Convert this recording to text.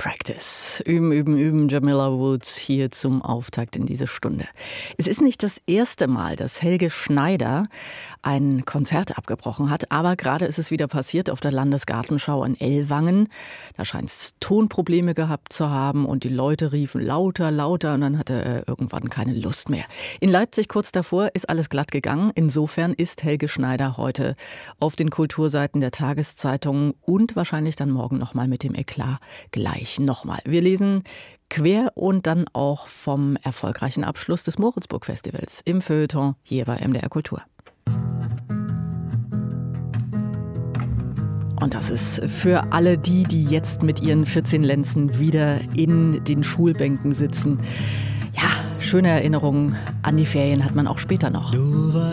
Practice. Üben, üben, üben. Jamila Woods hier zum Auftakt in diese Stunde. Es ist nicht das erste Mal, dass Helge Schneider ein Konzert abgebrochen hat, aber gerade ist es wieder passiert auf der Landesgartenschau in Ellwangen. Da scheint es Tonprobleme gehabt zu haben und die Leute riefen lauter, lauter und dann hatte er irgendwann keine Lust mehr. In Leipzig kurz davor ist alles glatt gegangen. Insofern ist Helge Schneider heute auf den Kulturseiten der Tageszeitungen und wahrscheinlich dann morgen nochmal mit dem Eklat gleich nochmal. Wir lesen quer und dann auch vom erfolgreichen Abschluss des Moritzburg-Festivals im Feuilleton hier bei MDR Kultur. Und das ist für alle die jetzt mit ihren 14 Lenzen wieder in den Schulbänken sitzen. Ja, schöne Erinnerungen an die Ferien hat man auch später noch.